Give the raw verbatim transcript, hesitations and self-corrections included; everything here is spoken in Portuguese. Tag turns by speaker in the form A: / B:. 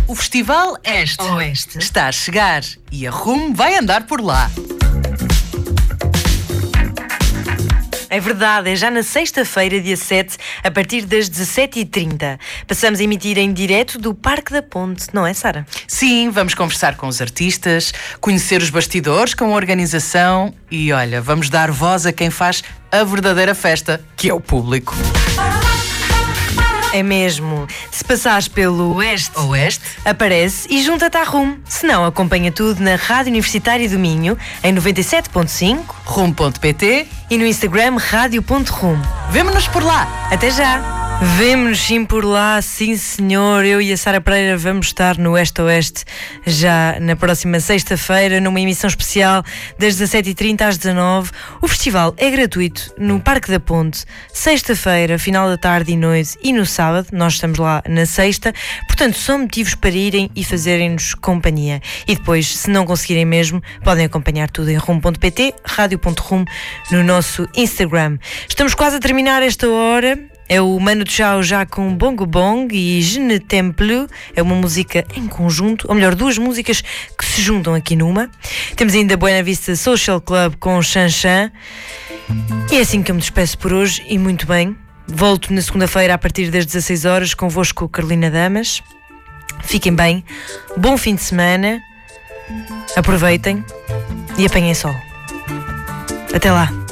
A: O Festival Este
B: Oeste
A: está a chegar e a Rumo vai andar por lá.
B: É verdade, é já na sexta-feira, dia sete, a partir das dezassete e trinta. Passamos a emitir em direto do Parque da Ponte, não é, Sara?
A: Sim, vamos conversar com os artistas, conhecer os bastidores com a organização e, olha, vamos dar voz a quem faz a verdadeira festa, que é o público.
B: É mesmo. Se passares pelo Oeste,
A: Oeste,
B: aparece e junta-te à Rumo. Se não, acompanha tudo na Rádio Universitária do Minho, em noventa e sete ponto cinco,
A: rumo ponto pt
B: e no Instagram rádio ponto rumo.
A: Vemo-nos por lá.
B: Até já! Vemo-nos sim por lá, sim senhor. Eu e a Sara Pereira vamos estar no Oeste Oeste já na próxima sexta-feira, numa emissão especial das dezassete e trinta às dezanove. O festival é gratuito no Parque da Ponte, sexta-feira, final da tarde e noite, e no sábado. Nós estamos lá na sexta, portanto são motivos para irem e fazerem-nos companhia. E depois, se não conseguirem mesmo, podem acompanhar tudo em rumo ponto pt, rádio ponto rumo, no nosso Instagram. Estamos quase a terminar esta hora. É o Mano Chao já com Bongo Bong e Je ne t'aime plus. É uma música em conjunto, ou melhor, duas músicas que se juntam aqui numa. Temos ainda Buena Vista Social Club com Chan Chan. E é assim que eu me despeço por hoje, e muito bem. Volto na segunda-feira a partir das dezasseis horas convosco, Carolina Damas. Fiquem bem, bom fim de semana, aproveitem e apanhem sol. Até lá.